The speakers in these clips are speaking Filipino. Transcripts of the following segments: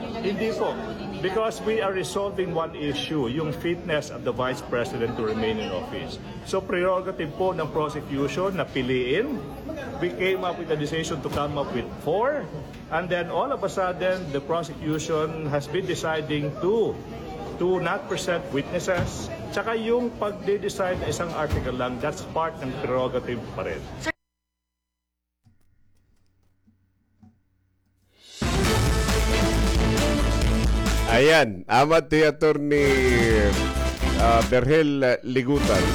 Hindi po. Because we are resolving one issue, yung fitness of the Vice President to remain in office. So prerogative po ng prosecution na piliin. We came up with a decision to come up with 4. And then all of a sudden, the prosecution has been deciding to not present witnesses. Tsaka yung pagde-decide na isang article lang, that's part ng prerogative pa rin. Ayan, amat ni Atty. Berhel Ligutan.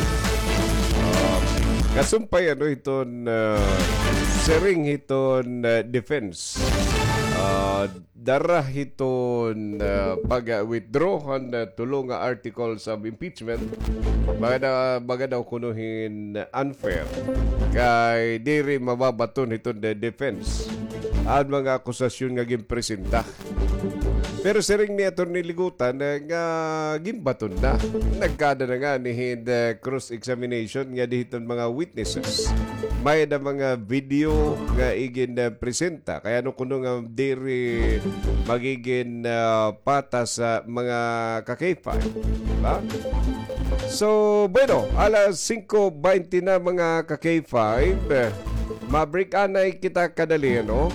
Kasumpay iton sering iton defense. Darah iton pag-withdraw ang tulong nga articles of impeachment. Baga daw kunuhin unfair. Kay diri mababaton iton defense. Ang mga akusasyon nga gimpresenta. Pero sering ni Atty. Ligutan nga gimbaton na. Nagkada na nga ni cross-examination nga dihiton mga witnesses. May na mga video nga igin presenta. Kaya no kuno nga diri magiging pata sa mga kakaypa. Diba? So, bueno, alas 5:20 na mga kakay-5. Mabrik anay kita kadali, no?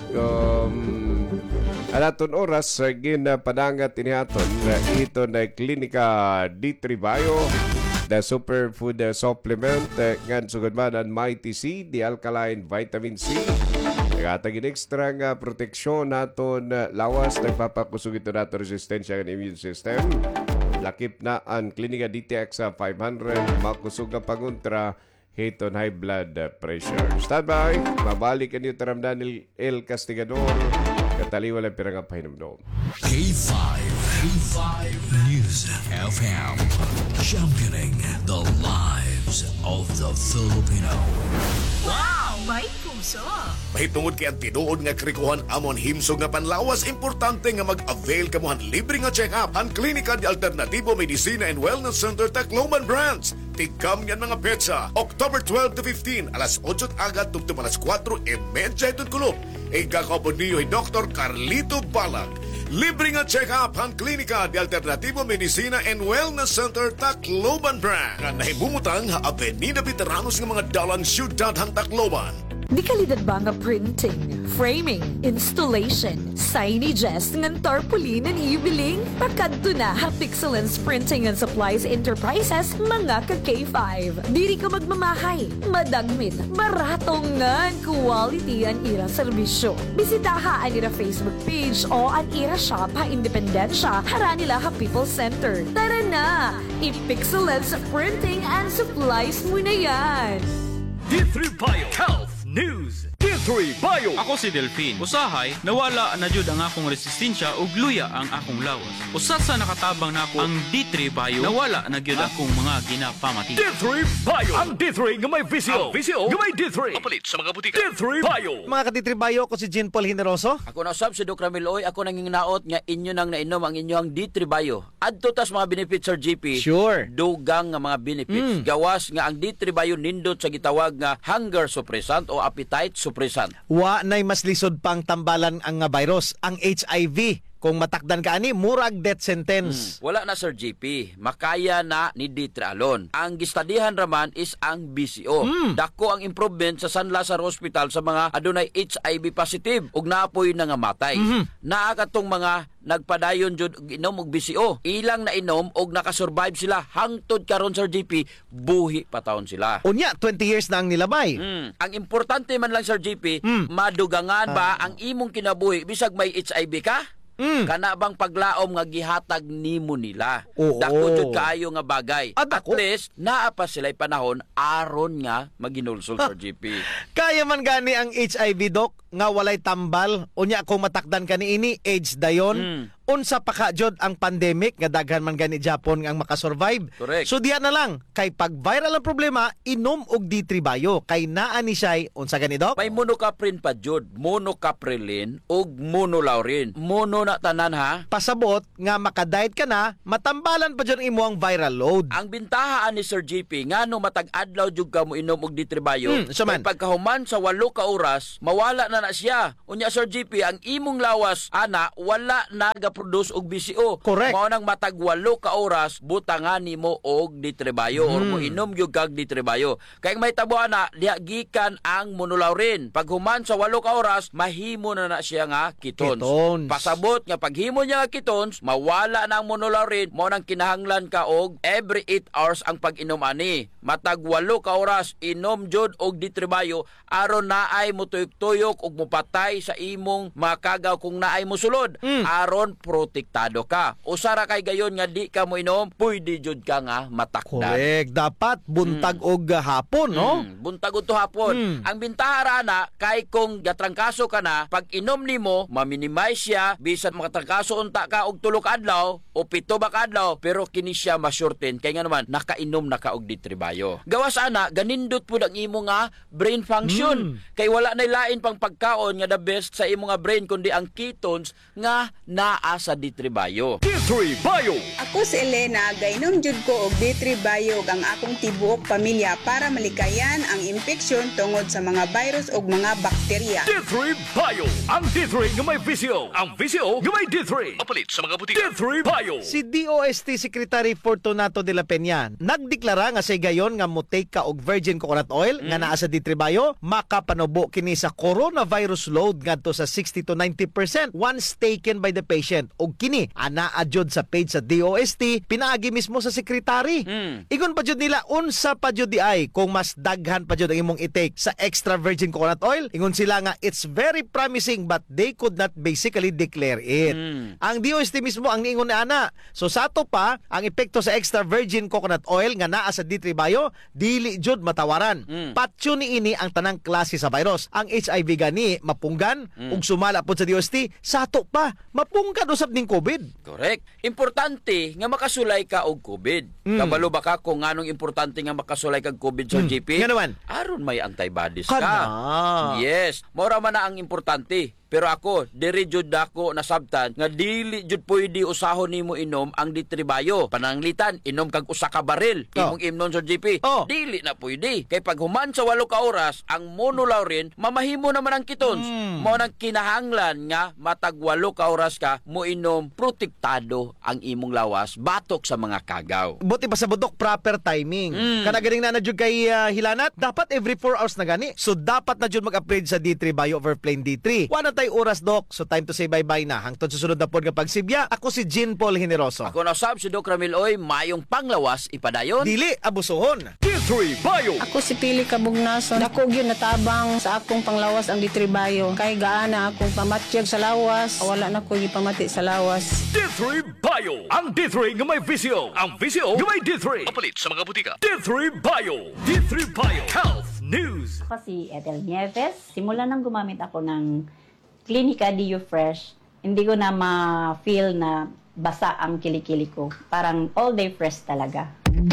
Alaton oras, ginapadangat inihaton ito na Klinika D3 Bio, the superfood supplement, ngan sugod man ang Mighty C, the alkaline vitamin C. Nagatagin extra nga proteksyon naton lawas, nagpapakusog ito nato resistensya ng immune system. Lakip na ang Klinika DTX 500, makusog na panguntra hate on high blood pressure. Stand by, mabalik ang taramdan ni El Castigador, kataliwala pirang pahinumdom. K5 News FM, championing the lives of the Filipino. Wow! May puso! Mahitungod kay ang tinuod nga krikuhan amon himsog nga panlawas, importante nga mag-avail kamuhan libre nga check-up ang Klinika de Alternativo Medicina and Wellness Center Tacloban Branch. Tigam yan mga petsa, October 12 to 15, alas 8 agad tungtong alas 4:30 itong kulop. Ikakabon niyo ay Dr. Carlito Balag. Libre nga check-up ang Klinika de Alternativo Medicina and Wellness Center Tacloban Branch. Nga nahimumutang ha Avenida Veteranos ng mga dalang syudad hang Tacloban. Di kalidad ba nga printing, framing, installation, signages, ngan tarpaulin and ibiling? Pakadto na ha Pixelance Printing and Supplies Enterprises, mga ka-K5. Diri ka magmamahay, madagmit, baratong ngan, quality ang ira serbisyo. Bisitaha ang ira Facebook page o ang ira shop ha Independensya, hara nila ha People Center. Tara na! I-Pixelance Printing and Supplies mo na yan! D3 Bio Health News. D3 Bio. Ako si Delphine. Usahay, nawala na jud ang akong resistensya ug luya ang akong lawas. Usa sa nakatabang nako ang D3 Bio, nawala na gyud akong mga ginapamati. D3 Bio. Ang D3 nga may visio. Ang visio nga may D3. Kapalit sa mga butika. D3 Bio. Mga ka-D3 Bio, ko si Jean Paul Generoso. Ako na sab si Dr. Miloy, ako nang naot nga inyo nang nainom ang inyong D3 Bio. Adto tas mga benefits Sir GP. Sure. Dugang nga mga benefits. Gawas nga ang D3 Bio nindot sa gitawag nga hunger suppressant o appetite suppressant. Wa nay mas lisod pang tambalan ang nga virus, ang HIV. Kung matakdan ka ani, murag death sentence. Wala na Sir GP, makaya na ni D3 alone. Ang gistadihan raman is ang BCO. Dako ang improvement sa San Lazaro Hospital sa mga adunay HIV positive ug naapoy na nga matay. Naa katong mga nagpadayon jud og inom og BCO. Ilang na inom og nakasurvive sila hangtod karon Sir GP, buhi pa taon sila. Unya, 20 years na ang nilabay. Ang importante man lang Sir GP, madugangan ba ang imong kinabuhi bisag may HIV ka? Kana bang paglaom nga gihatag nimo nila? Oo. Dako jud kaayo nga bagay. At Dako. least naa pa sila'y panahon aron nga maginulsol Sir GP. Kaya man gani ang HIV, Doc, nga walay tambal. Unya, kung matakdan ka ni ini, AIDS dayon. Unsa pa ka jud ang pandemic nga daghan man gani Japon nga ang makasurvive. Correct. So diya na lang, kay pag viral ang problema, inom og D3 Bio. Kay naa ni siya, unsa gani, Doc? May monocaprin pa jud, monocaprilin ug monolaurin. Mono na tanan ha. Pasabot nga makadiet ka na, matambalan pa dyan imo ang viral load. Ang bintahaan ni Sir GP ngano matag adlaw jud ka mo inom og D3 Bio. So man, pagkahuman sa 8 ka oras, mawala na na siya. Unya Sir GP, ang imong lawas ana wala naga-produce og BCO. Correct. Mao nang matag 8 ka oras butangan nimo og ditrebayo or mo inom gyud kag ditrebayo. Kay may tabo ana diha gikan ang monolaurin. Pag human sa 8 ka oras mahimo na siya nga ketones. Pasabot nga paghimo niya nga ketones mawala na ang monolaurin, mao nang kinahanglan ka og every 8 hours ang pag-inom ani. Matag 8 ka oras inom jud og ditrebayo aron naay motuyok-tuyok og mopatay sa imong makagaw kung naay mosulod aron protektado ka. Usara kay gayon nga di ka mo inom, pwede jud ka nga matakdan. Correct. Dapat buntag og hapon, no? Buntag og hapon. Ang bintahara na kay kung gatrangkaso ka na, pag inom nimo, ma-minimize siya bisan makatrangkaso unta ka og 3 ka adlaw o 7 ba ka adlaw, pero kini siya ma-shorten kay nga naman nakainom na ka og ditrebayo. Gawas ana, ganindot pud ang imo nga brain function. Kay wala na lain pang pagkaon nga the best sa imo nga brain kundi ang ketones nga naa sa ditrebayo. D3 Bio! Ako si Elena, gainom jud ko og D3 Bio ang akong tibuok pamilya para malikayan ang impeksyon tungod sa mga virus ug mga bakterya. D3 Bio! Ang D3 nga may VCO. Ang VCO nga may D3. Papalit sa mga butika. D3 Bio! Si DOST Secretary Fortunato de la Peña nagdeklara nga say gayon nga mutake ka og virgin coconut oil nga naa sa D3 Bio makapanubo kini sa coronavirus load ngadto sa 60 to 90% once taken by the patient. Og kini anaa jud sa page sa DOST pinaagi mismo sa secretary. Igon pa jud nila unsa pa jud di ay kung mas daghan pa jud ang imong i-take sa extra virgin coconut oil. Ingon sila nga it's very promising but they could not basically declare it. Ang DOST mismo ang niingon na ana. So sato pa ang epekto sa extra virgin coconut oil nga naa sa D3 Bio dili jud matawaran. Patyo ni ini ang tanang klase sa virus. Ang HIV gani mapunggan ug sumala pod sa DOST sato pa mapunggan usab ning COVID. Correct. Importante nga makasulay ka og COVID. Kabalo ba ka kung anong importante nga makasulay kag COVID sa GP? Nga naman. Aron may antibodies ka. Kana. Yes. Mora man na ang importante. Pero ako, diri jud ako nasabtan nga dili jud pwede usahon nimo inom ang D3 Bio. Pananglitan, inom kag usa ka baril. Imong imnon sa GP. Dili na pwede. Kay pag human sa 8 ka oras, ang monolaurin mamahimo naman ang ketones. Mao nang kinahanglan nga matag 8 ka oras ka mo inom protektado ang imong lawas batok sa mga kagaw. Buti pa sa budok proper timing. Kana ganing na jud kay hilanat, dapat every 4 hours na gani. So dapat na jud mag-upgrade sa D3 Bio over plain D3. Wala tay oras dok, so time to say bye-bye na. Hangtod susunod na pod nga pagsibya. Ako si Jean Paul Generoso. Ako na sab si Doc Ramil Oy, mayong panglawas ipadayon. Dili abusohon. D3 Bio! Ako si Pili Kabugnason. Dako gyud natabang sa akong panglawas ang D3 Bio. Kay gaana akong pamatyag sa lawas, wala na ko gipamati sa lawas. D3 Bio! Ang D3 nga may VCO. Ang VCO nga may D3. Papalit sa mga butika. D3 Bio! D3 Bio! Health News! Ako si Ethel Nieves. Simula nang gumamit ako ng Clinica Dio Fresh, hindi ko na ma-feel na basa ang kilikili ko. Parang all day fresh talaga.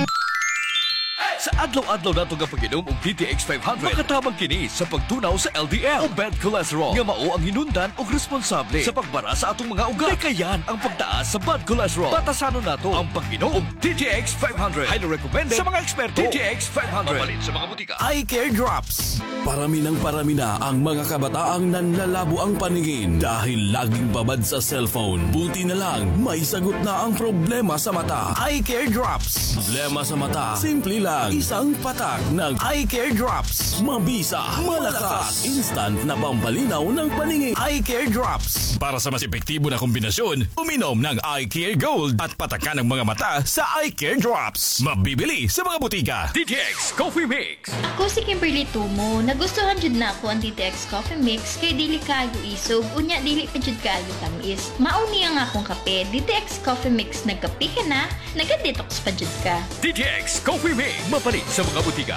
Sa adlaw-adlaw nato nga pag-inom og DTX 500, makatabang kini sa pagtunaw sa LDL o bad cholesterol nga mao ang hinundan og responsable sa pagbara sa atong mga ugat. Kayan ang pagtaas sa bad cholesterol. Batasanon nato ang pag-inom og DTX 500. Highly recommended sa mga eksperto. DTX 500. Mapalit sa mga butika. Eye Care Drops. Parami na ang mga kabataang nanlalabo ang paningin dahil laging babad sa cellphone. Buti na lang, may sagot na ang problema sa mata. Eye Care Drops. Problema sa mata, simple lang. Isang patak ng Eye Care Drops. Mabisa, malakas, instant na pampalinaw ng paningin. Eye Care Drops. Para sa mas epektibo na kombinasyon, uminom ng Eye Care Gold at patakan ng mga mata sa Eye Care Drops. Mabibili sa mga butika. DTX Coffee Mix. Ako si Kimberly Tumo. Nagustuhan jud na ako ang DTX Coffee Mix kay dili kaayo isog, unya dili pa jud kaayo tamis. Mauni ang akong kape. DTX Coffee Mix, nagkape ka na, naga-detox pa jud ka. DTX Coffee Mix. Mapalit sa mga butika.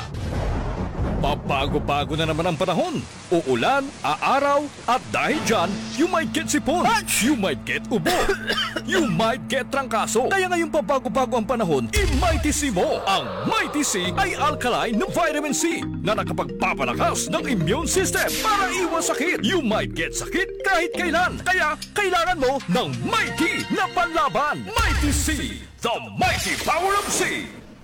Pabago-bago na naman ang panahon. Uulan, aaraw, at dahil dyan, you might get sipon, you might get ubo, you might get trangkaso. Kaya ngayong pabago-bago ang panahon, i-Mighty C mo. Ang Mighty C ay alkaline na vitamin C na nakapagpapalakas ng immune system para iwas sakit. You might get sakit kahit kailan. Kaya kailangan mo ng Mighty na panlaban. Mighty C, the mighty power of C.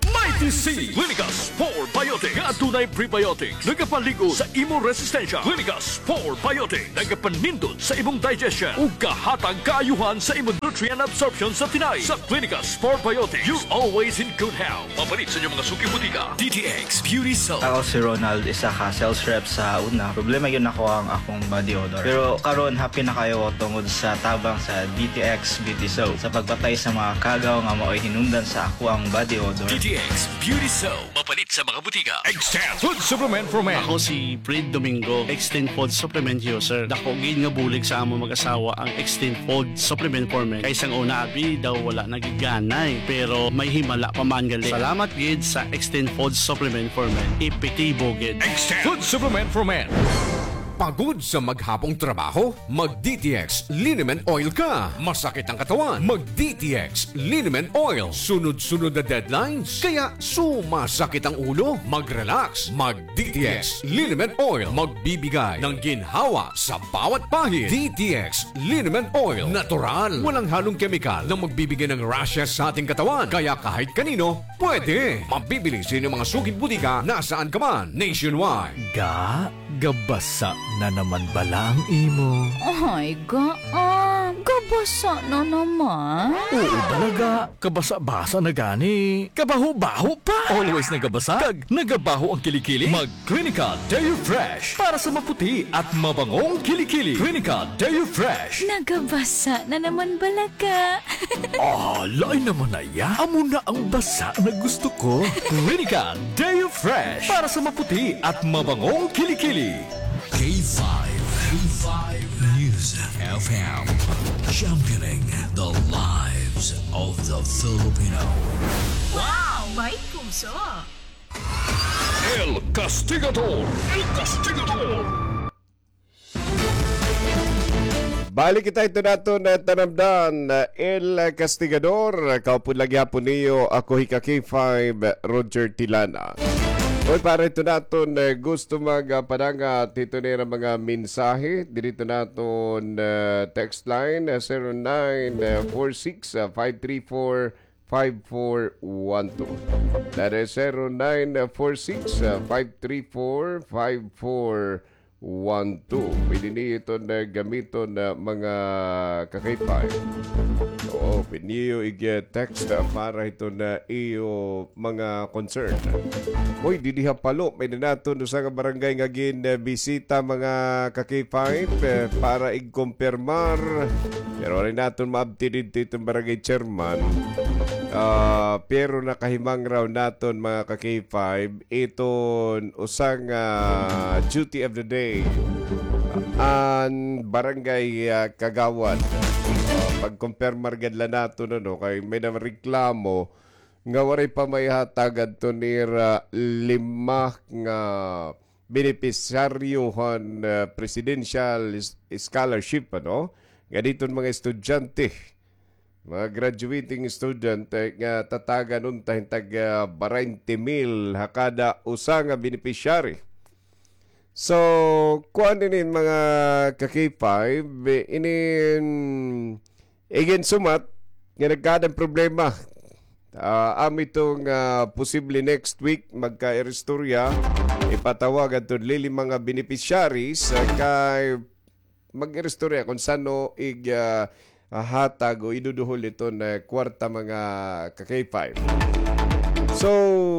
Mighty C Clinicas for Biotic nga tunay prebiotic nagapaligo sa imong resistensya. Clinicas for Biotic nagapanindot sa imong digestion ug kahatag kaayuhan sa imong nutrient absorption sa tinay. Sa Clinicas for Biotic, you're always in good health. Mapalit sa inyong mga suki butika. DTX Beauty Soap. Ako si Ronald, isa ka sales rep sa una. Problema yun ako ang akong body odor. Pero karon happy na kayo tungod sa tabang sa DTX Beauty Soap sa pagpatay sa mga kagaw nga mao'y hinungdan sa ako ang body odor. DTX Beauty Soap. Mapalit sa mga butika. Extend Food Supplement for Men. Ako si Fred Domingo, Extend Food Supplement user. Dako gid nga bulig sa among mag-asawa ang Extend Food Supplement for Men. Kay sang una abi daw wala nagiganay pero may himala pa man gali. Salamat gid sa Extend Food Supplement for Men. Epektibo gid. Extend Food Supplement for Men. Pagod sa maghapong trabaho? Mag-DTX Liniment Oil ka. Masakit ang katawan? Mag-DTX Liniment Oil. Sunod-sunod na deadlines? Kaya sumasakit ang ulo? Mag-relax. Mag-DTX Liniment Oil. Magbibigay ng ginhawa sa bawat pahid. DTX Liniment Oil. Natural. Walang halong kemikal na magbibigay ng rashes sa ating katawan. Kaya kahit kanino, pwede. Mabibili sa inyong mga sugid butika nasaan ka man. Nationwide. Gabasa na naman bala ang imo. Ay, gabasa na naman. Oo talaga, kabasa-basa na gani. Kabaho-baho pa. Always nagabasa, kag nagabaho ang kilikili. Mag-Clinica Deo Fresh para sa maputi at mabangong kilikili. Clinica Deo Fresh. Nagabasa na naman balaga. Lain naman na ya. Amo na ang basa na gusto ko. Clinica Deo Fresh para sa maputi at mabangong kilikili. K5 News FM, championing the lives of the Filipino. Wow! May puso! El Castigador! El Castigador! Balik kita ito nato na tanamdan El Castigador. Kaupun lagi hapon niyo ako hika K5 Roger Tilana. Hoy, para ito naton gusto magpadanga dito nila mga mensahe dito naton text line 0946-534-5412. That is 0946-534-5412. Pwede niyo ito na gamiton na mga kakaypay. Oo, pwede niyo i-text para ito na iyo mga concern. Hoy, didiha palo. May nato sa barangay nga bisita mga kakaypay para i-confirmar. Pero rin nato maabtidid itong barangay chairman. Pero nakahimang raw naton mga ka-K5 iton usang duty of the day ang barangay Kagawad. Pag-confirmar gadla nato kay may reklamo nga waray pa may hatagad to nira 5 nga benepisaryohan presidential scholarship nga dito mga estudyante, mga graduating student nga tatagan unta hintag 20,000 hakada usa nga beneficiary. So, kuan din mga ka-K5 inin again sumat nga nagkadang problema. Itong posible next week magka-eristorya ipatawag atong lili mga beneficiaries kay mag-eristorya kung sano hatag o iduduhol ito na kwarta mga ka-K5. So,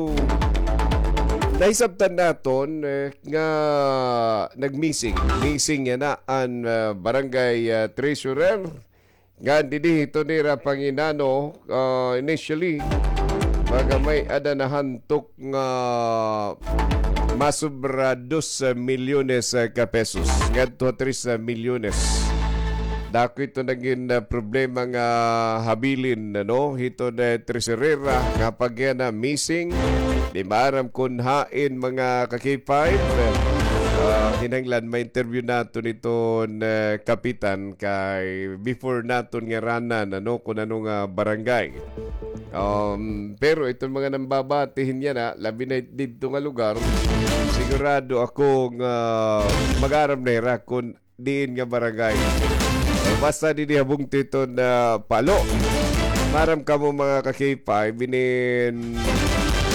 naisabtan naton nga nag-missing. Missing yan na ang barangay treasurer. Nga didi ito nira Panginano initially baga may adanahantok nga masubra 2 milyones ka pesos. Nga 3 milyones. Dako ito naging problema nga habilin hito na tresurera nga pag yan missing di maaram kung hain mga ka-K5 hinanglan ma-interview nato nito kapitan kay before naton nga ranan kung anong barangay. Pero itong mga nambabatihin yan labi na dito nga lugar sigurado ako nga mag-aram na hira kung diin nga barangay. Basta dinihabong tito na palo. Maram ka mo mga ka-K5 binin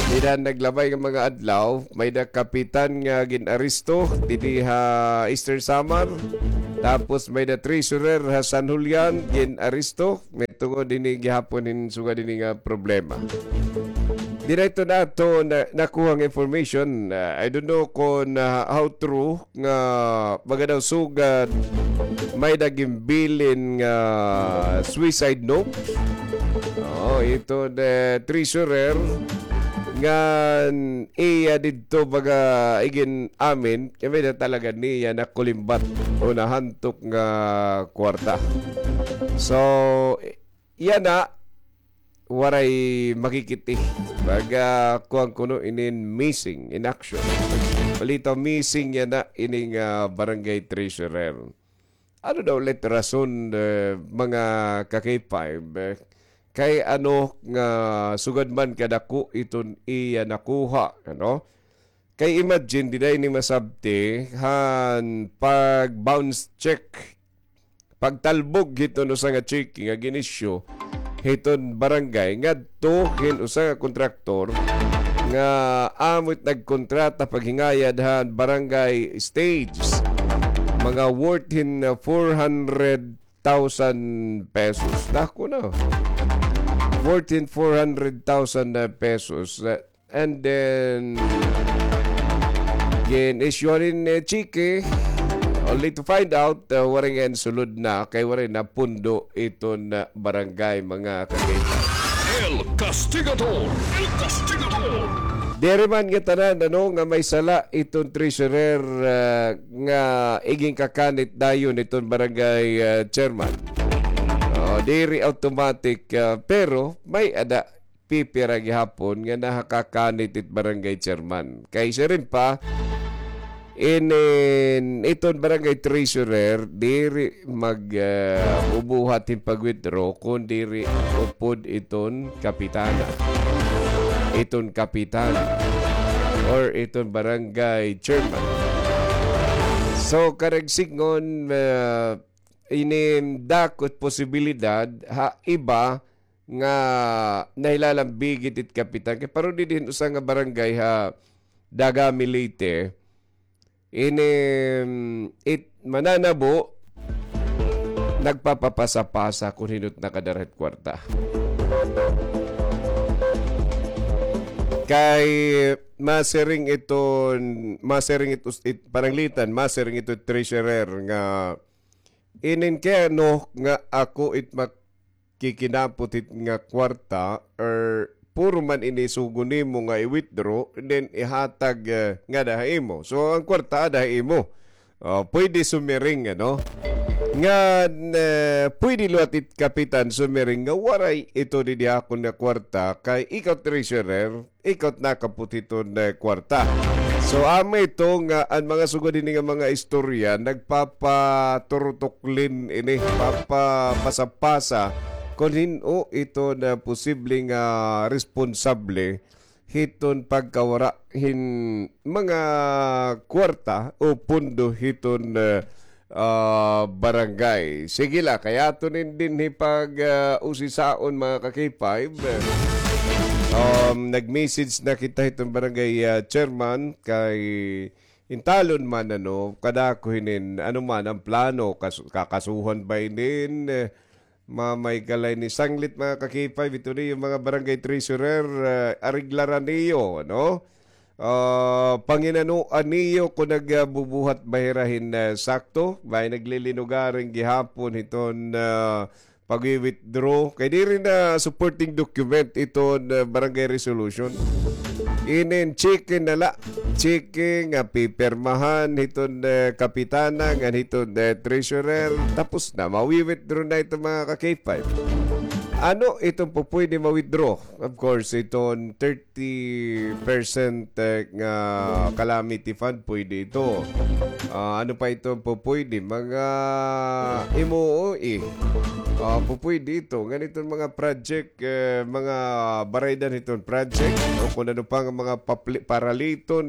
Di na naglabay ng mga adlaw, may na kapitan nga ginaresto didi ha Eastern Samar. Tapos may na treasurer ha San Julian ginaresto. May tungod din gihapon in suga din nga problema. Dito na ito nakuha ng information. I don't know kung how true nga baga daw sugad may nagimbilin nga suicide note. Ito na treasurer nga iya dito baga igin amin kaya na talaga niya nakulimbat o nahantok nga kwarta. So, yan na waray makikiti baga kuang kuno inin missing in action. Palito missing yan na ining barangay treasurer. Ano daw ulit rason mga kakay-5 kay ano nga sugad man kadako iton iya nakuha, ano? Kay imagine diday ni masabti han pag bounce check pagtalbog hito no sa nga checking nga ginisyo hiton barangay ngadto kin usa nga kontraktor nga amot nagkontrata paghingayad han barangay stages mga worth in 400,000 pesos. Dako na. Worth in 400,000 pesos. And then issue rin chike only to find out waring sulod na kay waring na pundo iton barangay mga kakita. El Castigador! El Castigador! Dere man nga tanan nga may sala iton treasurer nga iging kakanit dayon iton barangay chairman. Diri automatic pero may ada pipira gihapon nga nakakakanit it barangay chairman. Kay siya rin pa in iton barangay treasurer diri mag ubuhat yung pag-withdraw kung diri upod iton kapitana. Iton kapitan or iton barangay chairman. So karagsingon dakot posibilidad ha iba nga nahilalambigit it kapitan kay paron din usa nga barangay ha Dagami Leyte it mananabo nagpapapasa-pasa kung hinot nakadaret kwarta. Kay masering ito paranglitan masering ito treasurer nga inin kaya no nga ako it makikinapot it nga kwarta or puro man inisuguni mo nga i-withdraw and then ihatag nga dahay mo. So ang kwarta dahay mo. Pwede sumiring ano nga pwede luatit kapitan sumiring nga waray ito di ako na kwarta kay ikaw treasurer ikaw nakaputi na kwarta. So ame ito nga ang mga sugodin nga mga istorya nagpapaturutuklin ini papapasa-pasa kung hino ito na posibleng responsable hiton pagkawara mga kwarta o pundo hiton barangay. Sige la, kaya ito din hipag usisaon mga kakipay. Nag-message na kita itong barangay chairman kay intalon man kadako hinin ano man ang plano kakasuhan ba inin mamay kalay ni sanglit mga kakipay ito yung mga barangay treasurer ariglaran niyo Panginanuan niyo kung nagbubuhat bahirahin sakto may naglilinugaring gihapon iton pag-withdraw kay di rin na supporting document iton barangay resolution inin chicken nala chicken nga pipirmahan iton kapitana nga iton treasurer tapos na mawi-withdraw na ito mga ka-K5. Ano itong po pwede ma-withdraw? Of course, itong 30% nga calamity fund pwede ito. Ano pa ito po pwede? Mga MOOE. Po pwede ito. Ganito mga project, mga baraydan itong project. O kung ano pa mga paraliton,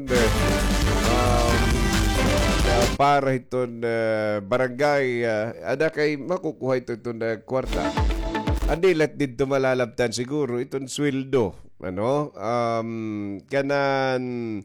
para itong barangay. Ada kay makukuha ito itong kwarta. Andi let dito malalabtan siguro itong sweldo kanan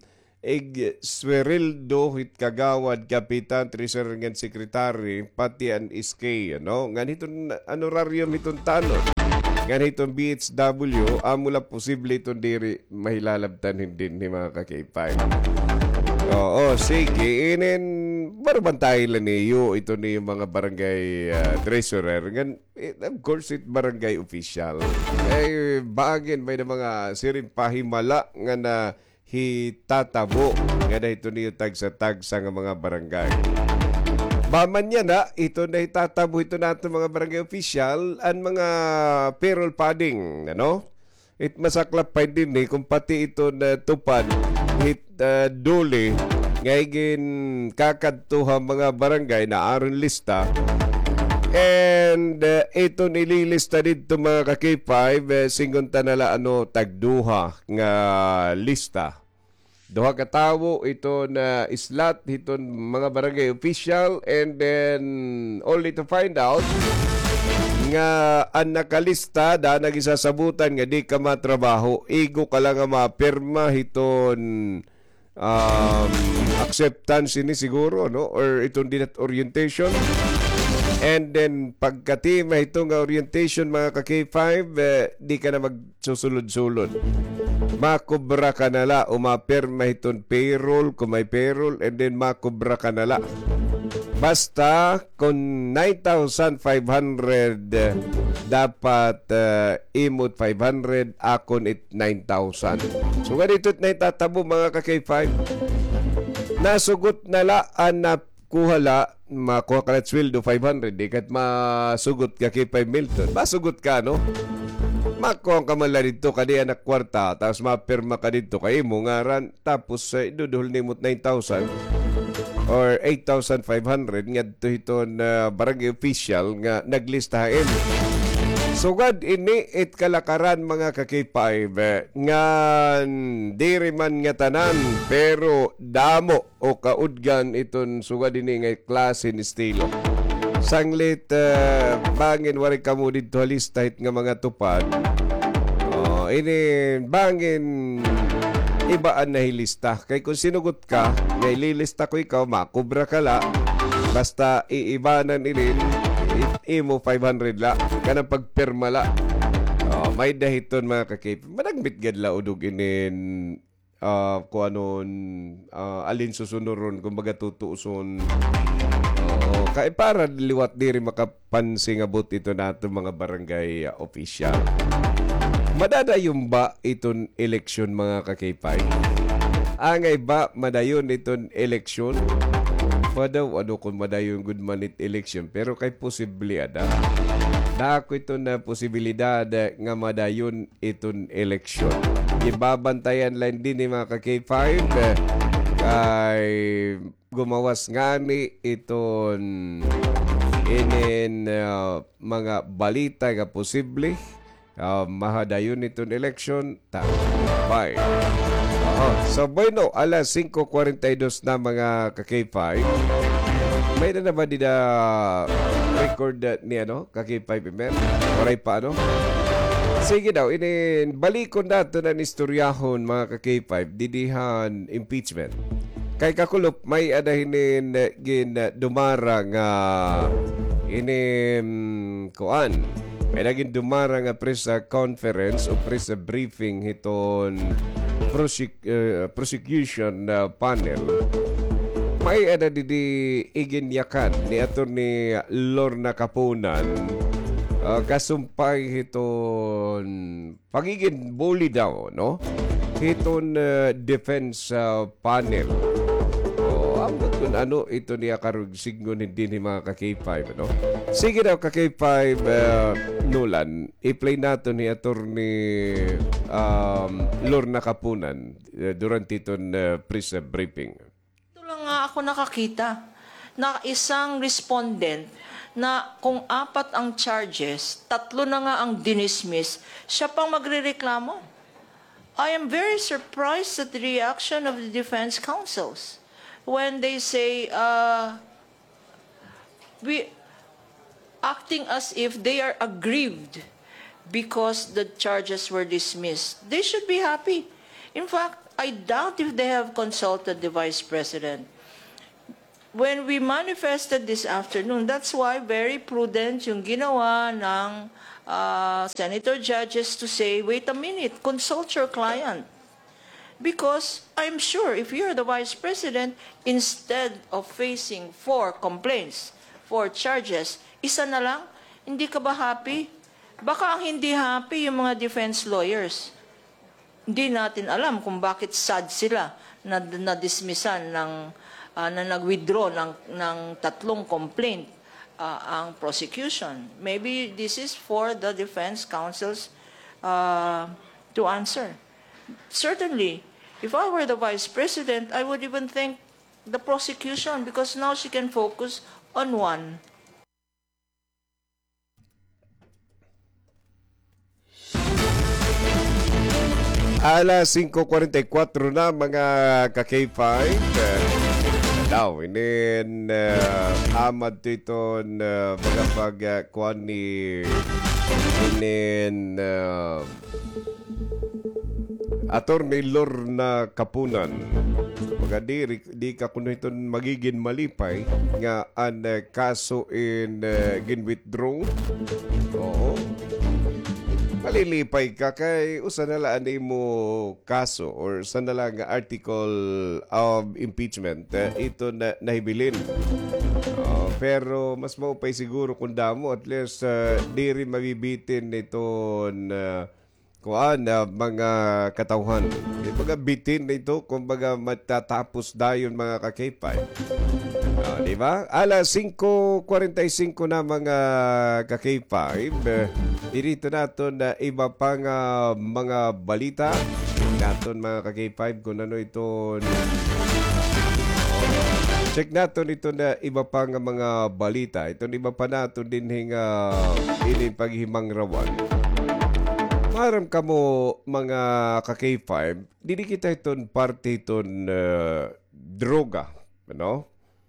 Swerildo hit kagawad kapitan treasurer ngan secretary pati an SK nganiton honorarium iton talon nganiton BHW amula posible iton diri mahilalabtan din ni mga kakipay. Oo, sige inin barbantay lang niyo ito ni mga barangay treasurer ngan of course it barangay official bagin may na mga sirimpahimala nga na hitatabo nga na ito niyo tagsa-tagsa nga mga barangay. Baman niya na, ito na hitatabo ito nato mga barangay official ang mga payroll padding, It masaklap pa din kung pati ito na tupad dole ngayon kakadtuha mga barangay na aron lista. And ito nililista dito mga ka-K5 singunta nala tagduha nga lista. Duha ka tawo ito na islat hiton mga barangay official and then only to find out nga ang nakalista da nagisasabutan nga di ka matrabaho igo ka lang nga mapirma hiton acceptance ini siguro or itong dinat orientation. And then pagkatima itong orientation mga ka-K5 di ka na magsusulod-sulod. Makubra ka nala o mapirma itong payroll kung may payroll and then makubra ka nala. Basta kung 9,500 dapat imot 500 akon it 9,000. So ganito na itatabo mga ka-K5. Nasugot nala na kuhala makuha ka na sweldo 500 kat masugot ka kay 5 Milton. Masugot ka makuha ka mala dito kadi anak kwarta tapos mapirma ka dito kay mo ngaran tapos iduduhol nimot 9,000 or 8,500 ngadto hiton barangay official nga naglistahin. Sugad ini it kalakaran mga ka-K5 nga diri man nga tanan pero damo o kaudgan iton sugad ini nga klase ni estilo. Sanglit bangin wari kamo dito lista hit nga mga tupad. Ini bangin ibaan na hilista. Kay kung sinugot ka, ngay lilista ko ikaw, makubra ka la. Basta iibanan ilin, imo 500 la. Kanang pagpirma la. May dahiton mga kakip. Managbit gad la udog inin kung anon alin susunuron kung baga tutuuson. Kaya para liwat diri makapansing abot ito nato mga barangay official. Madadayon ba iton eleksyon mga kakipay? Angay ba madayon iton eleksyon? Padaw kung madayon good manit eleksyon pero kay posible ada. Dako ito na posibilidad nga madayon iton eleksyon. Ibabantayan lang din ni mga kakipay kay gumawas nga ni iton inin mga balita nga posible mahadayon itong election bye. So bueno, alas 5:42 na mga ka-K5. May na naman din na record ni ka-K5 member? Waray pa Sige daw, balikon nato na istoryahon mga ka-K5 didihan impeachment. Kay kakulop may adahinin dumara nga kuan. May naging dumara nga press conference o press briefing hiton prosecution panel. May ada di iginyakan ni Attorney Lorna Capunan kasumpay hiton pagiging bully daw hiton defense panel. Ambot kung ito niya karug signon hindi ni mga ka-K5 Sige daw ka-K5 Nolan, i-play nato ni Attorney Lorna Capunan durante itong press briefing. Ito lang nga ako nakakita na isang respondent na kung 4 ang charges, 3 na nga ang dinismiss, siya pang magrereklamo. I am very surprised at the reaction of the defense counsels when they say we acting as if they are aggrieved because the charges were dismissed. They should be happy. In fact, I doubt if they have consulted the Vice President. When we manifested this afternoon, that's why very prudent yung ginawa ng senator judges to say, wait a minute, consult your client. Because I'm sure if you're the Vice President, instead of facing 4 complaints, 4 charges, isa na lang, hindi ka ba happy? Baka ang hindi happy yung mga defense lawyers. Hindi natin alam kung bakit sad sila na dismissan na nag-withdraw ng 3 complaint ang prosecution. Maybe this is for the defense counsels to answer. Certainly, if I were the Vice President, I would even thank the prosecution because now she can focus on one. Alas 5:44 na mga ka-K5. Daw, inin amad to ito mga pagkuhan ni inin Attorney Lorna Kapunan. Mga di ka kuno ito magiging malipay nga ang kaso in gin-withdraw. Oo. Malilipay ka kay usa na lang mo kaso or sa na lang article of impeachment ito na nahibilin. Pero mas maupay siguro kung damo at least di rin mabibitin ito mga katauhan. Mga bitin na ito kung baga matatapos dayon mga ka-K5. Di ba? Alas 5:45 na mga ka-K5. Dirito natin na iba pang mga balita. Natin mga ka-K5 kung ano ito. Check natin ito na iba pang mga balita. Ito iba pa natin din inin paghimang rawan. Maram ka mo mga ka-K5, dili kita iton parte iton droga. Ano?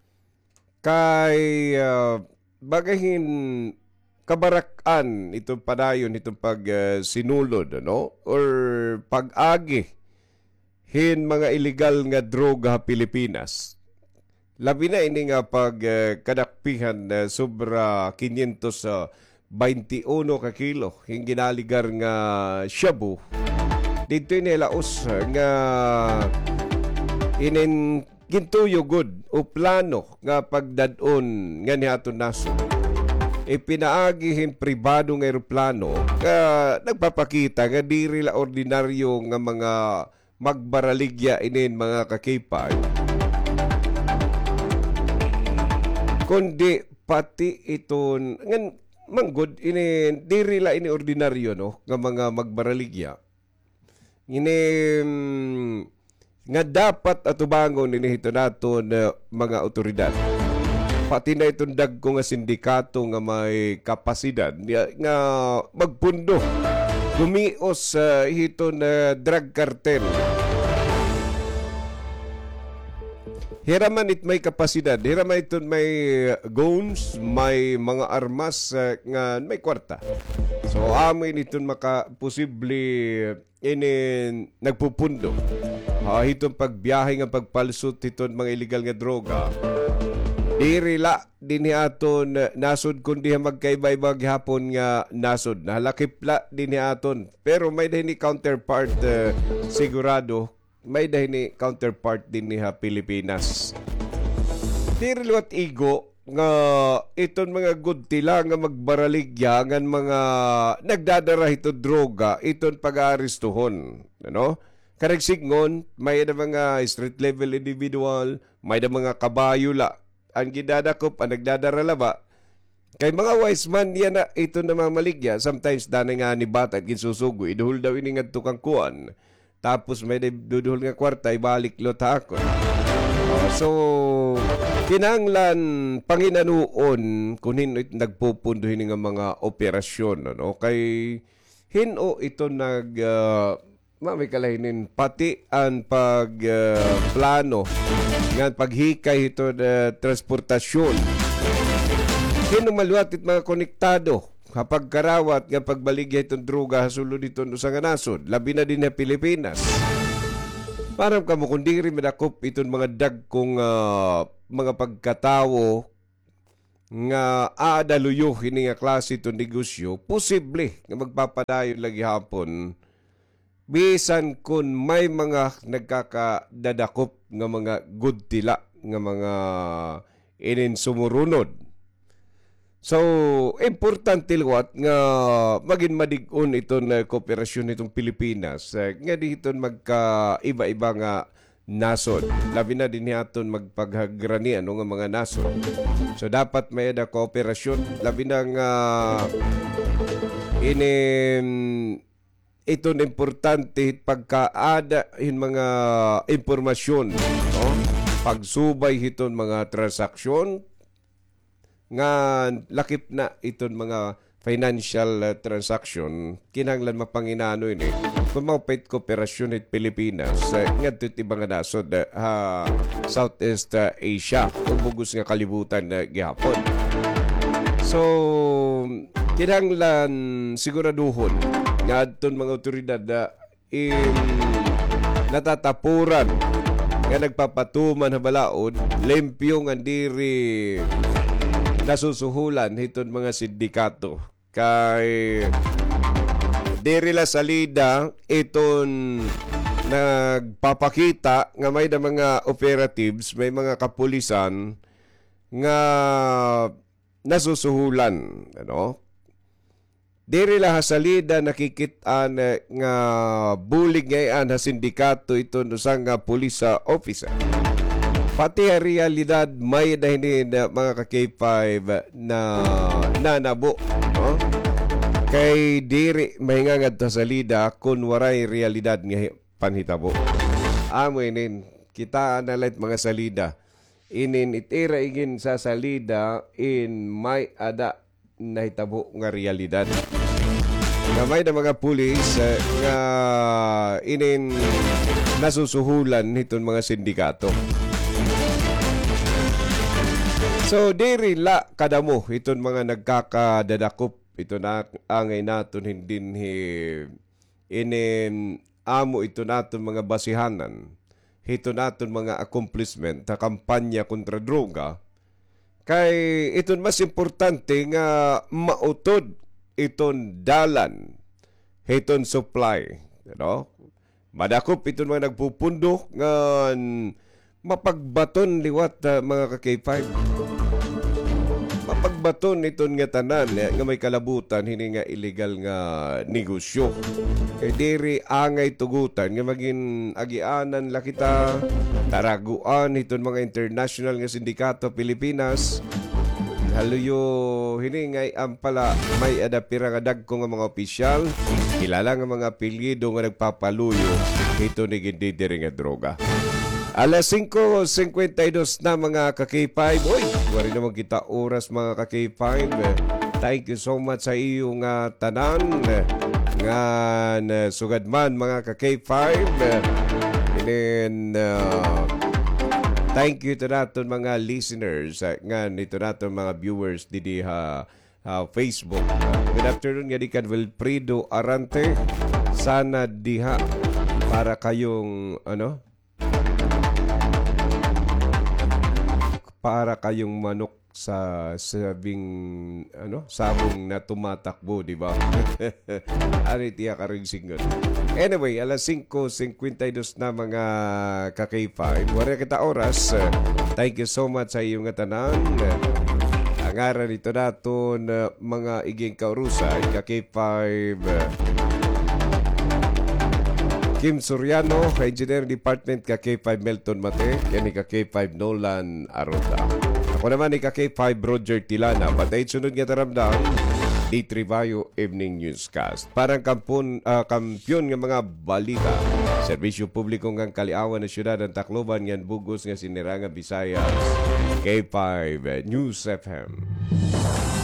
Kay bagahin kabarakan itong padayon, itong pag-sinulod, ano? Or pag-agi hin mga illegal nga droga Pilipinas. Labi na ini nga kadakpihan sobra 521 ka kilo yung ginaligar nga shabu. Dito inilaos nga gintuyo good o plano nga pagdadon nga nihaton naso. Ipinaagihin pribado nga eroplano nga nagpapakita nga diri la ordinaryo nga mga magbaraligya inin mga ka-K5. Kundi pati iton manggod ini diri la ini ordinaryo no nga mga magbaraligya. Ini nga dapat atubangon ini hito naton mga otoridad. Pati na itong dagko nga sindikato nga may kapasidad nga magpundo gumios sa hito na drug cartel. Hiraman it may kapasidad, hiraman ito may guns, may mga armas nga may kwarta. So amin ito makaposible nagpupundo. Itong pagbiyahe nga pagpalsut itong mga illegal nga droga. Dirila din aton nasod kundi magkaibay maghapon nga nasod. Nahalakipla din aton. Pero may dahil ni counterpart sigurado. May dahil ni counterpart din ni Pilipinas. Diriliwat igo nga iton mga good tila nga magbaraligya nga mga nagdadara ito droga iton pag-aaristuhon. Ano? Karagsigngon, may na mga street level individual, may na mga kabayo la. Ang gidadakop, ang nagdadarala ba? Kay mga wise man, yan na ito na mamaligya. Sometimes, danay nga ni bata, ginsusugo, iduhul daw ini nga tukang kuan. Tapos may duduhul nga kwarta, ibalik lotakon. So, kinanglan panginanuon kung nagpupundo hini nga mga operasyon. Ano? Kay hino ito may kalahinin pati ang pagplano nga paghikay ito na transportasyon. Hino maluwatit mga konektado kapag karawat nga pagbaligya itong droga sulod dito sa nga nasod, labi na din na Pilipinas. Parang kamo kung di rin madakop itong mga dagkong mga pagkatawo nga aadaluyo hini nga klase itong negosyo, posible nga magpapadayon lagi hapon bisan kun may mga nagkakadadakop nga mga good tila nga mga inin sumurunod. So, importante liwat nga maging madig-on itong kooperasyon itong Pilipinas. Nga dito magka-iba-iba nga nasod. Labi na din natin magpaghagrani ano nga mga nasod. So, dapat may ada kooperasyon. Labi na nga itong importante pagkaada yung mga impormasyon. No? Pagsubay itong mga transaksyon nga lakip na itong mga financial transaction, kinahanglan mapanginano ini. Kung mapait kooperasyon at Pilipinas, nga ito ibang nasod, Southeast Asia, kung bugos nga kalibutan na gihapon. So, kinahanglan siguraduhon nga itong mga otoridad na natatapuran nga nagpapatuman na balaod, limpyo nga diri nasusuhulan itong mga sindikato. Kay diri la salida itong nagpapakita nga may na mga operatives, may mga kapulisan nga nasusuhulan. Ano? Diri la salida nakikitaan nga bulig ngayon na sindikato itong usang police officer. Pati ang realidad may dahil mga ka-K5 na nanabo. No? Kay diri may nga sa salida kung waray realidad nga panhitabo. Amo inin, kita analit mga salida. Inin itira igin sa salida in may ada na hitabo nga realidad. Nga may na mga pulis nga inin nasusuhulan nitong mga sindikato. So, diri la kadamo itong mga nagkakadadakop. Ito na angay naton hindi amo ito naton mga basihanan. Ito naton mga accomplishment sa kampanya kontra droga. Kay ito mas importante nga mautod itong dalan, itong supply. You know? Madakop itong mga nagpupundo nga mapagbaton liwat mga ka-K5. Mapagbaton itong nga tanan nga may kalabutan hindi nga illegal nga negosyo. Kay diri angay tugutan nga maging agianan la kita taraguan itong mga international nga sindikato Pilipinas. Haluyo hiningay ang pala may adapira nga dagko nga mga opisyal, kilala nga mga apelyido nga nagpapaluyo ito ni gindidiri nga droga. Alas 5:52 na mga ka-K5. Uy, wari naman kita oras mga ka-K5. Thank you so much sa iyong tanan. Nga sugadman mga ka-K5. And then, thank you to natin mga listeners. Nga nito natin mga viewers didi Facebook. Good afternoon nga di kan Wilfredo Arante. Sana diha para kayong para kayong manok sa sabing sabong na tumatakbo, di ba? Ari tiya ka rin singon. Anyway, alas 5:52 na mga ka-K5. Wala kita oras. Thank you so much sa iyong tanan. Ang aral ito natin mga iging kaurusa, ka-K5 Kim Soriano, Engineering Department, ka-K5 Melton Mate, yan ni ka-K5 Nolan Arota. Ako naman ni ka-K5 Roger Tilana, patay sunod nga taramdam, D3 Bayo Evening Newscast. Parang kampiyon ng mga balita, serbisyo publiko ng kaliawan ng syudad ng Tacloban, yan bugos nga siniranga Visayas, K5 News FM.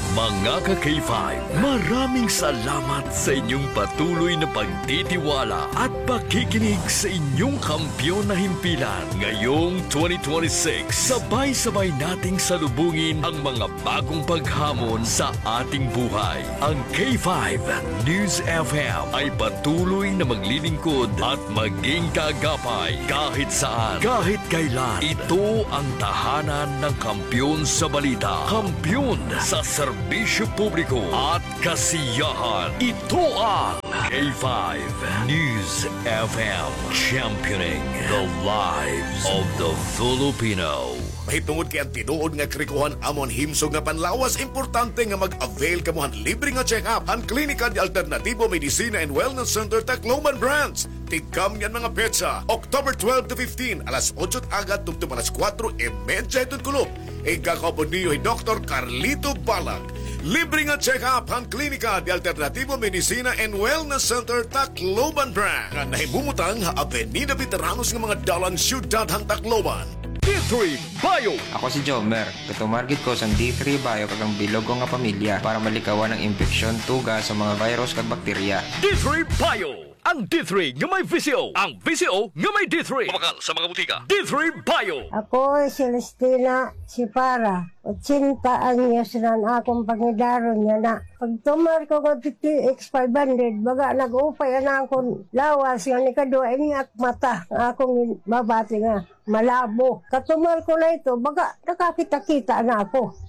Mga ka-K5, maraming salamat sa inyong patuloy na pagtitiwala at pakikinig sa inyong kampyon na himpilan. Ngayong 2026, sabay-sabay nating salubungin ang mga bagong paghamon sa ating buhay. Ang K5 News FM ay patuloy na maglilingkod at maging kagapay kahit saan, kahit kailan. Ito ang tahanan ng kampyon sa balita, kampyon sa serbisyo publiko at kasiyahan. Ito ang K5 News FM, championing the lives of the Filipino. Mahitungod kay ang tinuod nga krikuhan amon himsog nga panlawas, importante nga mag-avail kamuhan libre nga check-up ang Klinika di Alternatibo Medicina and Wellness Center Tacloban Branch. Tigkam yan mga petsa, October 12 to 15, alas 8 agad tungtong alas 4:30 itong kulop. Igakapon niyo ay Dr. Carlito Balag. Libre nga check-up ang Klinika di Alternatibo Medicina and Wellness Center Tacloban Branch. Nga nahimumutang ha Avenida Veteranos nga mga dalan siyudad hang Tacloban. D3 Bio. Ako si Jomer. Katumargit ko sa D3 Bio kagang bilog ko nga pamilya para malikawan ang infeksyon, tuga sa mga virus kag bakterya. D3 Bio. Ang D3 nga may VCO. Ang VCO nga may D3. Pamakal sa mga butika. D3 Bio. Ako, Celestina Sipara. 80 anyos na akong pangidaron niya na. Pag tumar ko ko TTX 500, baga nag-upay na akong lawas nga ni kadua ingat mata. Akong mabati nga malabo. Katumar ko na ito, baga nakakita-kita na ako.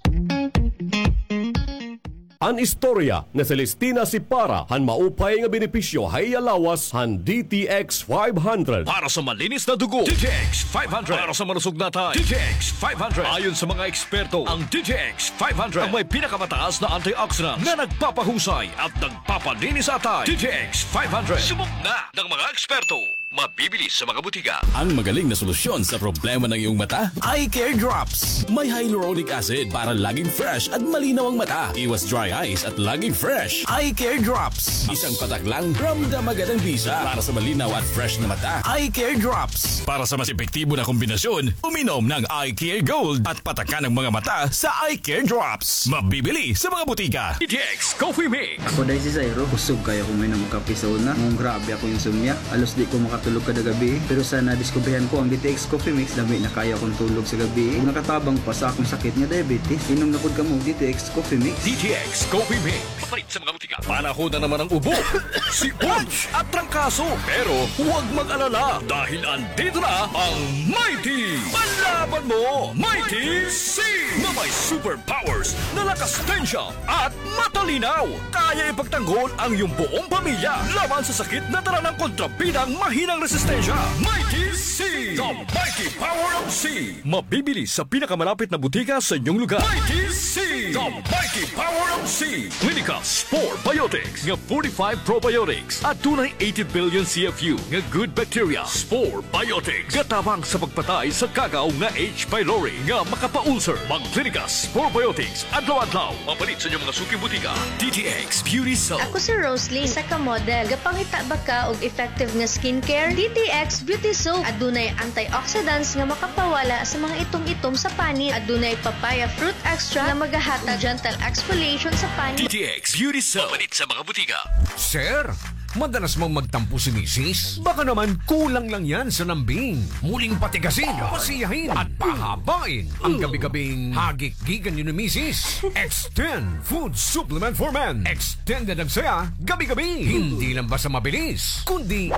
An istorya na Celestina Sipara han maupay nga benepisyo hay alawas han DTX 500. Para sa malinis na dugo, DTX 500. Para sa malusog na tayo, DTX 500. Ayon sa mga eksperto, ang DTX 500 ang may pinakamataas na antioxidant na nagpapahusay at nagpapalinis sa tayo. DTX 500. Subok na ng mga eksperto. Mabibili sa mga butika. Ang magaling na solusyon sa problema ng iyong mata, Eye Care Drops. May hyaluronic acid para laging fresh at malinaw ang mata. Iwas dry eyes at laging fresh. Eye Care Drops. Isang patak lang, ramdam agad ang bisa. Para sa malinaw at fresh na mata, Eye Care Drops. Para sa mas epektibo na kombinasyon, uminom ng Eye Care Gold at patakan ng mga mata sa Eye Care Drops. Mabibili sa mga butika. DTX Coffee Mix. Ako dahil si Zairo, kusog kayo kung may namakapi sa una. Nung grabe ako yung sumya. Alos di ko makatulog kada gabi. Pero sa nadiskubrihan ko ang DTX Coffee Mix, dami na kaya kong tulog sa gabi. Kung nakatabang pa sa akong sakit nga diabetes, inom na pod kamo DTX Coffee Mix. DTX Coffee Mix. Papalit sa mga butika. Panahon na naman ang ubo, sipon at trangkaso. Pero huwag mag-alala dahil andito na ang Mighty. Panlaban mo, Mighty C! Na may superpowers na lakas tensya at matalinaw. Kaya ipagtanggol ang iyong buong pamilya laban sa sakit na dala ng kontrabidang mahinang resistensya. Mighty C! The Mighty Power of C! Mabibili sa pinakamalapit na butika sa inyong lugar. Mighty C! The Mighty Power of C! Clinica Spore Biotics nga 45 probiotics at tunay 80 billion CFU nga good bacteria. Spore Biotics gatabang sa pagpatay sa kagaw nga H. pylori nga makapaulcer. Mag Clinica Spore Biotics adlaw-adlaw. Mapalit sa inyong mga suking butika. DTX Beauty Soap. Ako si Rosalie, isa ka model. Gapangita ba ka og effective nga skincare? DTX Beauty Soap. Adunay antioxidants nga makapawala sa mga itom-itom sa panit. Adunay papaya fruit extra nga magahatag gentle exfoliation sa panit. DTX Beauty Soap. Mapalit sa mga butika. Sir, madalas mong magtampo si misis? Baka naman kulang lang yan sa lambing. Muling patigasin, pasiyahin at pahabain ang gabi-gabing hagik-gigan yun ni misis. Extend Food Supplement for Men. Extended ang saya gabi-gabi. Hindi lang basta mabilis, kundi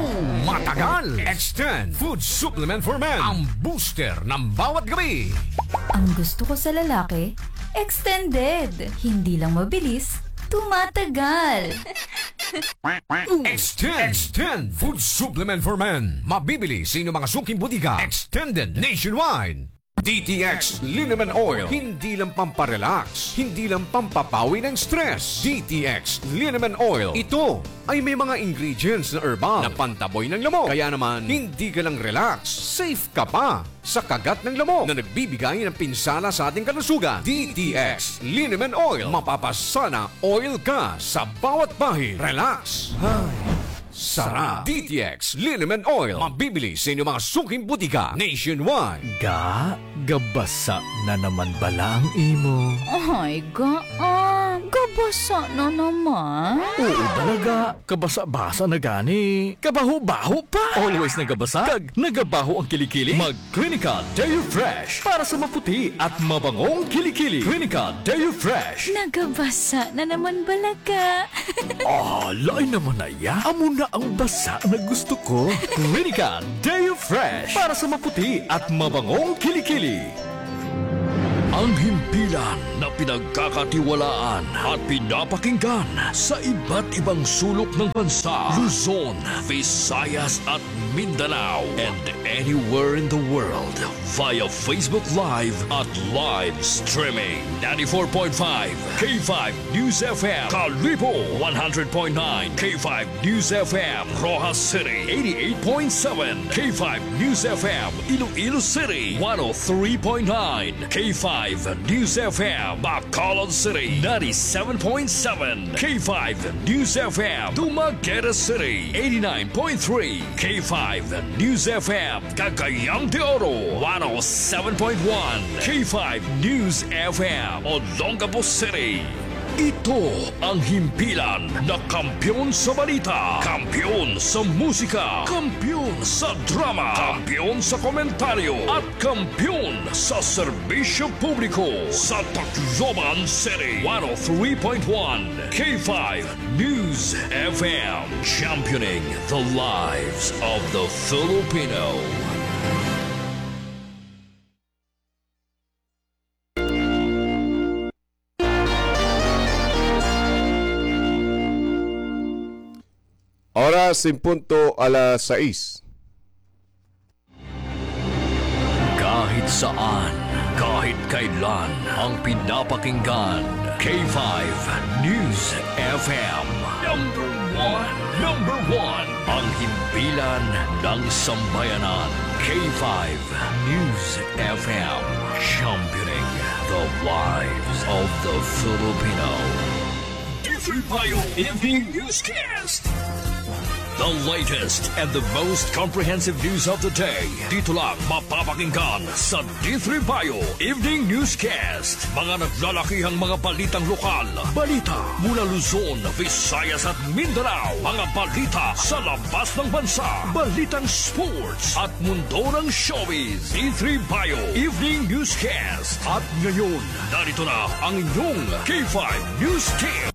tumatagal. Extend Food Supplement for Men. Ang booster ng bawat gabi. Ang gusto ko sa lalaki, extended. Hindi lang mabilis, tumatagal. Extend Food Supplement for Men. Mabibili sa inyong mga suking butika. Extended nationwide. DTX Liniment Oil. Hindi lang pamparelax, hindi lang pampapawi ng stress. DTX Liniment Oil. Ito ay may mga ingredients na herbal na pantaboy ng lamok. Kaya naman, hindi ka lang relax, safe ka pa sa kagat ng lamok na nagbibigay ng pinsala sa ating kalusugan. DTX Liniment Oil. Mapapasana oil ka sa bawat bahid. Relax. Ay, Sarap. DTX Liniment Oil. Mabibili sa inyong mga suking butika nationwide. Gabasa na naman bala ang imo. Ay, gabasa na naman. Oo talaga, kabasa-basa na gani. Kabaho-baho pa. Always nagabasa, kag nagabaho ang kilikili. Mag Clinica Dairy Fresh para sa maputi at mabangong kilikili. Clinica Dairy Fresh. Nagabasa na naman balaga. Lain naman na ya. Amo na ang basa na gusto ko. Clinica Dairy Fresh para sa maputi at mabangong kilikili. Ang himpilan na pinagkakatiwalaan at pinapakinggan sa iba't ibang sulok ng bansa, Luzon, Visayas at Mindanao, and anywhere in the world via Facebook Live at live streaming. 94.5 K5 News FM, Kalibo 100.9 K5 News FM, Rojas City 88.7 K5 News FM, Iloilo City 103.9 K5 News FM, Bacolod City 97.7 K5 News FM, Dumaguete City 89.3 K5 News FM, Cagayang de Oro 107.1 K5 News FM, Olongapo City. Ito ang himpilan na kampiyon sa balita, kampiyon sa musika, kampiyon sa drama, kampiyon sa komentaryo, at kampiyon sa serbisyo publiko sa Tacloban City. 103.1 K5 News FM, championing the lives of the Filipino. Oras 6:06. Kahit saan, kahit kailan, ang pinapakinggan, K5 News FM. Number one, ang himpilan ng sambayanan, K5 News FM, championing the lives of the Filipino. D3 Evening Newscast. The latest and the most comprehensive news of the day. Dito lang mapapakinggan sa D3 Bio Evening Newscast. Mga naglalakihang mga balitang lokal. Balita mula Luzon, Visayas at Mindanao. Mga balita sa labas ng bansa. Balitang sports at mundo ng showbiz. D3 Bio Evening Newscast. At ngayon, narito na ang inyong K5 News Team.